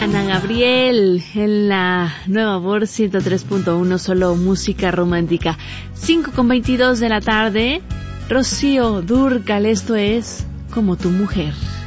Ana Gabriel en la Nueva Voz 103.1, solo música romántica. 5:22 de la tarde. Rocío Dúrcal, esto es Como tu mujer.